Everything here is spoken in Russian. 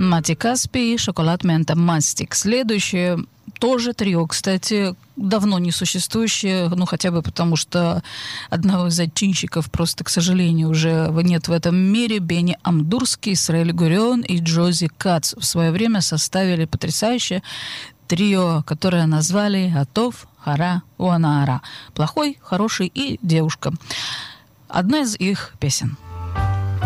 Мати Каспий и шоколад мента Мастик. Следующее тоже трио, кстати, давно не существующее, ну, хотя бы потому, что одного из зачинщиков просто, к сожалению, уже нет в этом мире. Бенни Амдурский, Исраэль Гурион и Джози Кац в свое время составили потрясающее трио, которое назвали «Атов, Хара, Уанаара». Плохой, хороший и девушка. Одна из их песен.